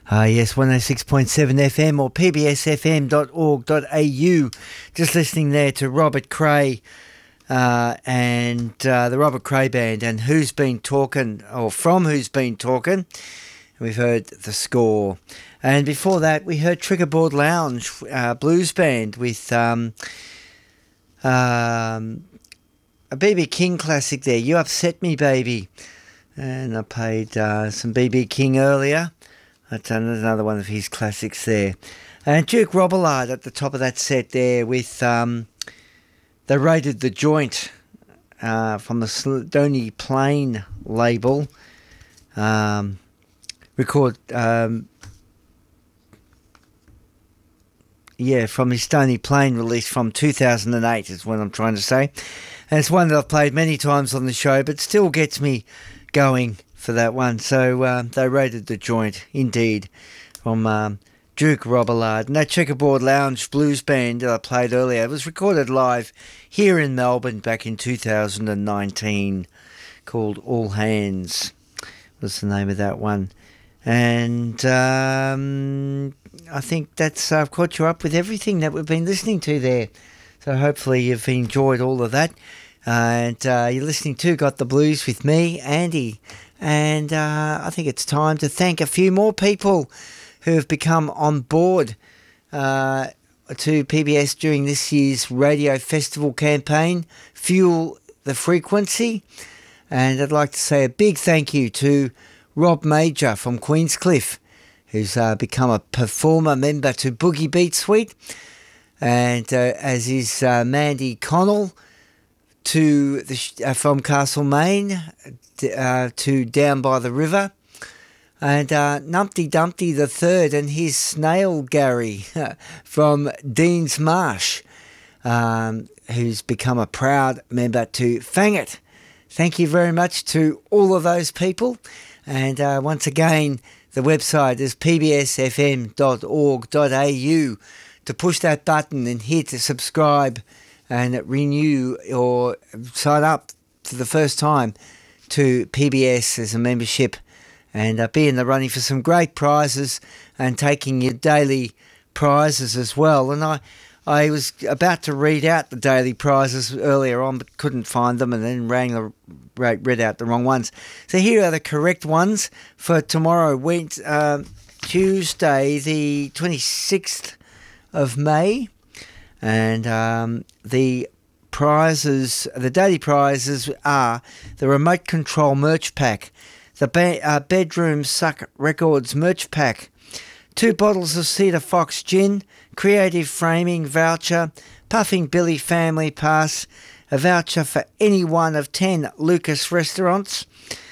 Yes, 106.7 FM or pbsfm.org.au. Just listening there to Robert Cray and the Robert Cray Band and Who's Been Talking, or from Who's Been Talking. We've heard The Score. And before that, we heard Triggerboard Lounge Blues Band with a B.B. King classic there, You Upset Me Baby. And I played some B.B. King earlier. That's another one of his classics there. And Duke Robillard at the top of that set there with They Raided the Joint from the Stony Plain label. From his Stony Plain release from 2008 is what I'm trying to say. And it's one that I've played many times on the show, but still gets me going for that one. So They Raided the Joint, indeed, from Duke Robillard. And that Checkerboard Lounge Blues Band that I played earlier, it was recorded live here in Melbourne back in 2019, called All Hands was the name of that one. And I think that's I've caught you up with everything that we've been listening to there. So hopefully you've enjoyed all of that. And you're listening to Got the Blues with me, Andy. And I think it's time to thank a few more people who have become on board to PBS during this year's Radio Festival campaign, Fuel the Frequency. And I'd like to say a big thank you to Rob Major from Queenscliff, who's become a performer member to Boogie Beat Suite. And as is Mandy Connell from Castlemaine to Down by the River, and Numpty Dumpty the Third and his snail Gary from Dean's Marsh, who's become a proud member to Fang It. Thank you very much to all of those people. And once again, the website is pbsfm.org.au to push that button and hit subscribe and renew or sign up for the first time to PBS as a membership and be in the running for some great prizes and taking your daily prizes as well. And I was about to read out the daily prizes earlier on but couldn't find them and then read out the wrong ones. So here are the correct ones for tomorrow, Tuesday the 26th of May. And the daily prizes are the Remote Control Merch Pack, the Bedroom Suck Records Merch Pack, 2 bottles of Cedar Fox Gin, Creative Framing Voucher, Puffing Billy Family Pass, a voucher for any one of 10 Lucas restaurants,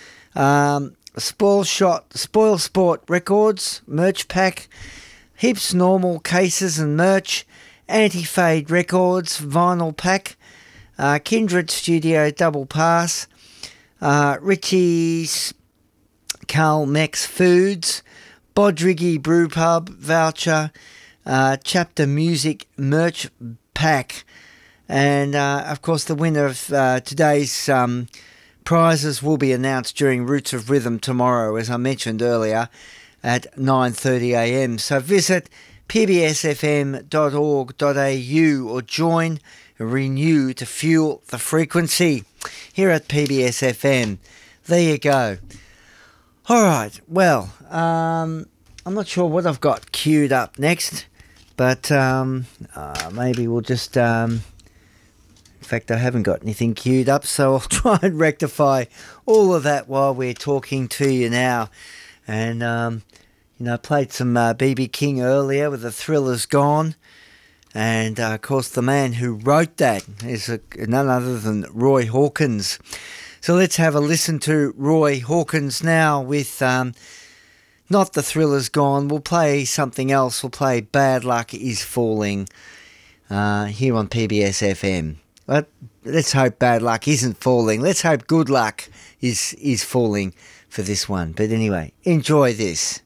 Spoil Sport Records Merch Pack, Hips Normal Cases and Merch, Anti-Fade Records Vinyl Pack, Kindred Studio Double Pass, Richie's Carl Mex Foods, Bodriggy Brew Pub Voucher, Chapter Music Merch Pack, and of course the winner of today's prizes will be announced during Roots of Rhythm tomorrow, as I mentioned earlier, at 9:30am. So visit pbsfm.org.au or join and renew to fuel the frequency here at PBSFM. There you go. All right, well, I'm not sure what I've got queued up next, but maybe we'll just... in fact, I haven't got anything queued up, so I'll try and rectify all of that while we're talking to you now. And, I played some B.B. King earlier with The Thriller's Gone. And, of course, the man who wrote that is none other than Roy Hawkins. So let's have a listen to Roy Hawkins now with not The Thriller's Gone. We'll play something else. We'll play Bad Luck Is Falling here on PBS FM. But let's hope bad luck isn't falling. Let's hope good luck is falling for this one. But anyway, enjoy this.